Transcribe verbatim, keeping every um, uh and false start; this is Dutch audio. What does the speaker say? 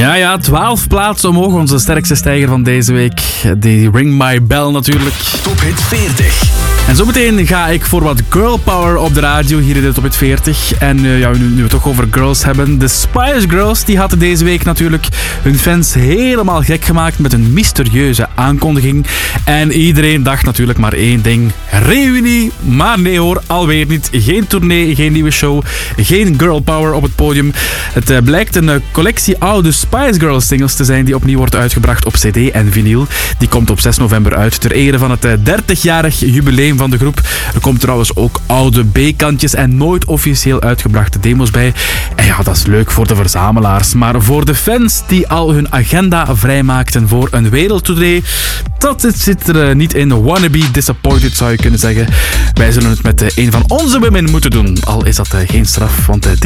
Ja, ja, twaalf plaatsen omhoog. Onze sterkste stijger van deze week. Die Ring My Bell natuurlijk. Top Hit veertig. En zometeen ga ik voor wat girl power op de radio hier in de Top Hit veertig. En uh, ja, nu, nu we het toch over girls hebben. De Spice Girls die hadden deze week natuurlijk hun fans helemaal gek gemaakt met een mysterieuze aankondiging. En iedereen dacht natuurlijk maar één ding. Reunie. Maar nee hoor, alweer niet. Geen tournee, geen nieuwe show. Geen girl power op het podium. Het uh, blijkt een uh, collectie oude Spice Girls singles te zijn die opnieuw wordt uitgebracht op cd en vinyl. Die komt op zes november uit ter ere van het uh, dertig-jarig jubileum van de groep. Er komt trouwens ook oude B-kantjes en nooit officieel uitgebrachte demos bij. En ja, dat is leuk voor de verzamelaars. Maar voor de fans die al hun agenda vrijmaakten voor een wereldtournee, dat zit er uh, niet in. Wannabe disappointed zou je kunnen zeggen. Wij zullen het met uh, een van onze women moeten doen. Al is dat uh, geen straf, want uh,